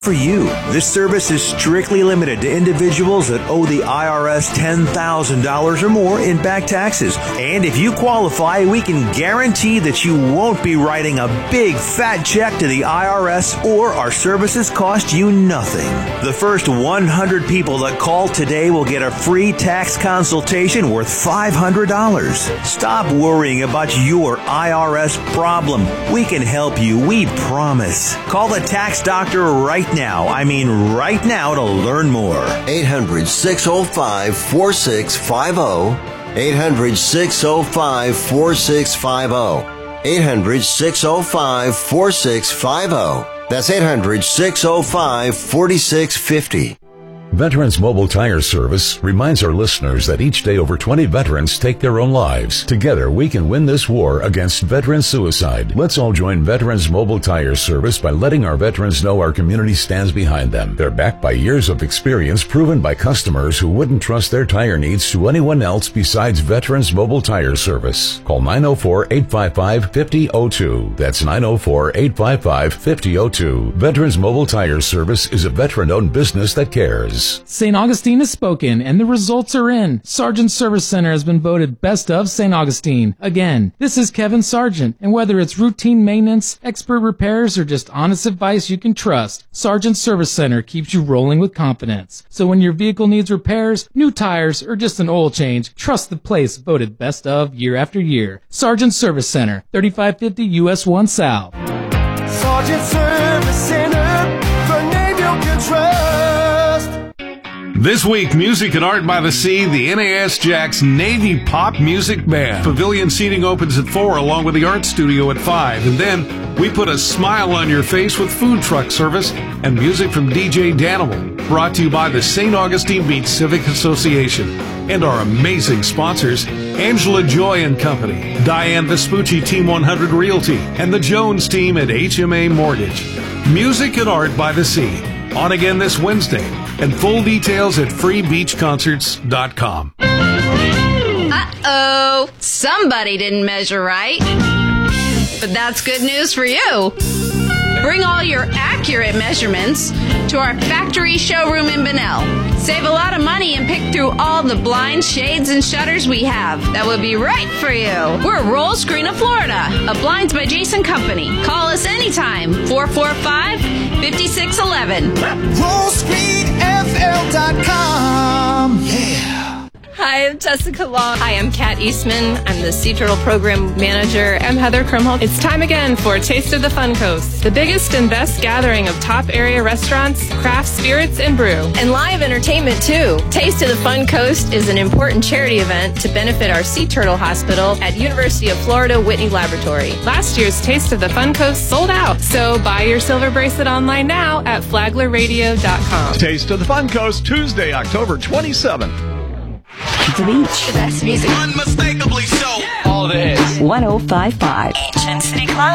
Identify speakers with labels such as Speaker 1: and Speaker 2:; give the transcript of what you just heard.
Speaker 1: For you, this service is strictly limited to individuals that owe the IRS $10,000 or more in back taxes. And if you qualify, we can guarantee that you won't be writing a big fat check to the IRS, or our services cost you nothing. The first 100 people that call today will get a free tax consultation worth $500. Stop worrying about your IRS problem. We can help you, we promise. Call the tax doctor right now. I mean right now to learn more.
Speaker 2: 800-605-4650. 800-605-4650. 800-605-4650. That's 800-605-4650.
Speaker 3: Veterans Mobile Tire Service reminds our listeners that each day over 20 veterans take their own lives. Together, we can win this war against veteran suicide. Let's all join Veterans Mobile Tire Service by letting our veterans know our community stands behind them. They're backed by years of experience proven by customers who wouldn't trust their tire needs to anyone else besides Veterans Mobile Tire Service. Call 904-855-5002. That's 904-855-5002. Veterans Mobile Tire Service is a veteran-owned business that cares.
Speaker 4: St. Augustine has spoken, and the results are in. Sargent Service Center has been voted Best of St. Augustine. Again, this is Kevin Sargent, and whether it's routine maintenance, expert repairs, or just honest advice you can trust, Sargent Service Center keeps you rolling with confidence. So when your vehicle needs repairs, new tires, or just an oil change, trust the place voted Best of year after year. Sargent Service Center, 3550 US 1 South.
Speaker 5: Sargent Service Center, the name you can trust.
Speaker 6: This week, Music and Art by the Sea, the NAS Jacks Navy Pop Music Band. Pavilion seating opens at 4, along with the art studio at 5. And then we put a smile on your face with food truck service and music from DJ Danimal. Brought to you by the St. Augustine Beach Civic Association and our amazing sponsors, Angela Joy and Company, Diane Vespucci, Team 100 Realty, and the Jones team at HMA Mortgage. Music and Art by the Sea. On again this Wednesday, and full details at freebeachconcerts.com.
Speaker 7: Uh-oh, somebody didn't measure right. But that's good news for you. Bring all your accurate measurements to our factory showroom in Bunnell. Save a lot of money and pick through all the blinds, shades, and shutters we have. That would be right for you. We're Roll Screen of Florida, a Blinds by Jason company. Call us anytime, 445-5611.
Speaker 5: RollScreenFL.com. Yeah.
Speaker 8: Hi, I'm Jessica Long. Hi, I'm Kat Eastman. I'm the Sea Turtle Program Manager. I'm Heather Krumholtz. It's time again for Taste of the Fun Coast, the biggest and best gathering of top area restaurants, craft spirits, and brew. And live entertainment, too. Taste of the Fun Coast is an important charity event to benefit our Sea Turtle Hospital at University of Florida Whitney Laboratory. Last year's Taste of the Fun Coast sold out, so buy your silver bracelet online now at flaglerradio.com.
Speaker 9: Taste of the Fun Coast, Tuesday, October 27th.
Speaker 10: The beach.
Speaker 11: The best music.
Speaker 12: Unmistakably so.
Speaker 11: All the hits.
Speaker 10: 105.5.
Speaker 11: Ancient City Club.